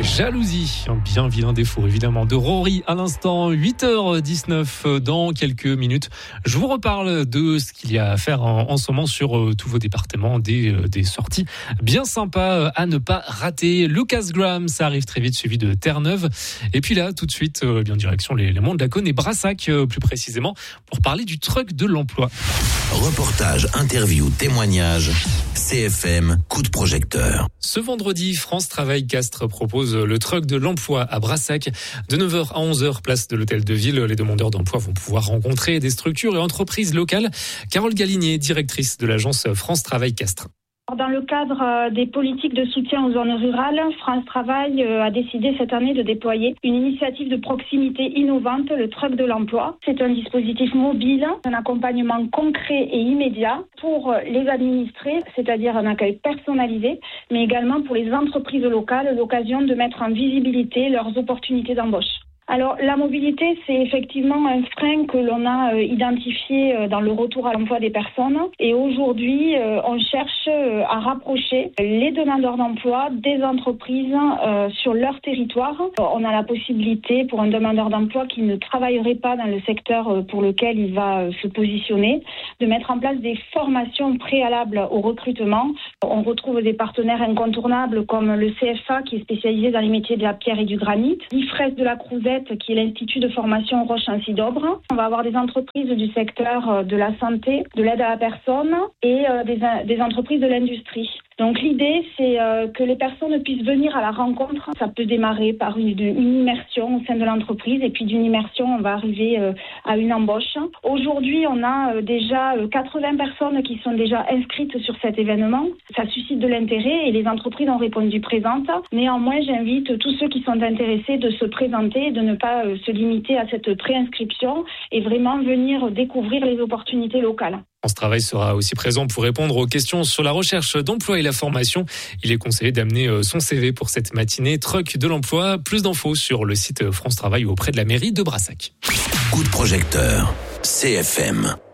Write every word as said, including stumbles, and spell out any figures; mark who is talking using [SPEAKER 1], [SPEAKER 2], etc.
[SPEAKER 1] Jalousie, un bien vilain défaut évidemment de Rory à l'instant, huit heures dix-neuf dans quelques minutes. Je vous reparle de ce qu'il y a à faire en, en ce moment sur euh, tous vos départements, des, euh, des sorties bien sympas à ne pas rater. Lucas Graham, ça arrive très vite, suivi de Terre-Neuve. Et puis là, tout de suite, euh, bien direction les, les monts de la Cône et Brassac euh, plus précisément, pour parler du truck de l'emploi.
[SPEAKER 2] Reportage, interview, témoignage, C F M, coup de projecteur.
[SPEAKER 1] Ce vendredi, France Travail Castres propose le truck de l'emploi à Brassac. De neuf heures à onze heures, place de l'Hôtel de Ville, les demandeurs d'emploi vont pouvoir rencontrer des structures et entreprises locales. Carole Galinier, directrice de l'agence France Travail Castres.
[SPEAKER 3] Dans le cadre des politiques de soutien aux zones rurales, France Travail a décidé cette année de déployer une initiative de proximité innovante, le truck de l'emploi. C'est un dispositif mobile, un accompagnement concret et immédiat pour les administrés, c'est-à-dire un accueil personnalisé, mais également pour les entreprises locales, l'occasion de mettre en visibilité leurs opportunités d'embauche. Alors, la mobilité, c'est effectivement un frein que l'on a euh, identifié euh, dans le retour à l'emploi des personnes. Et aujourd'hui, euh, on cherche euh, à rapprocher les demandeurs d'emploi des entreprises euh, sur leur territoire. On a la possibilité pour un demandeur d'emploi qui ne travaillerait pas dans le secteur euh, pour lequel il va euh, se positionner, de mettre en place des formations préalables au recrutement. On retrouve des partenaires incontournables comme le C F A qui est spécialisé dans les métiers de la pierre et du granit, l'I F R E S de la Crouzette qui est l'Institut de formation Roche-Ancy-d'Aubre. On va avoir des entreprises du secteur de la santé, de l'aide à la personne et euh, des, des entreprises de l'industrie. Donc l'idée, c'est euh, que les personnes puissent venir à la rencontre. Ça peut démarrer par une, une immersion au sein de l'entreprise et puis d'une immersion, on va arriver euh, à une embauche. Aujourd'hui, on a euh, déjà euh, quatre-vingts personnes qui sont déjà inscrites sur cet événement. Ça suscite de l'intérêt et les entreprises ont répondu présentes. Néanmoins, j'invite tous ceux qui sont intéressés de se présenter et de ne pas euh, se limiter à cette préinscription et vraiment venir découvrir les opportunités locales.
[SPEAKER 1] France Travail sera aussi présent pour répondre aux questions sur la recherche d'emploi et la formation. Il est conseillé d'amener son C V pour cette matinée Truck de l'emploi. Plus d'infos sur le site France Travail ou auprès de la mairie de Brassac.
[SPEAKER 2] Coup de projecteur, C F M.